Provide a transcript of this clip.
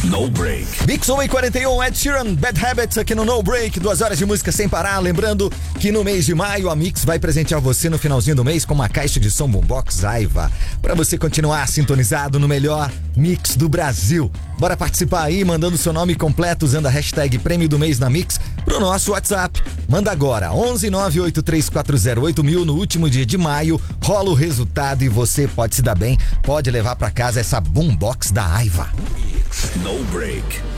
No Break. Mix 1:41, Ed Sheeran, Bad Habits aqui no No Break, 2 horas de música sem parar. Lembrando que no mês de maio a Mix vai presentear você no finalzinho do mês com uma caixa de som Boombox Aiva, pra você continuar sintonizado no melhor mix do Brasil. Bora participar aí, mandando seu nome completo usando a hashtag Prêmio do Mês na Mix pro nosso WhatsApp. Manda agora, 11 98340 8000. No último dia de maio rola o resultado e você pode se dar bem, pode levar pra casa essa Boombox da Aiva. No Break.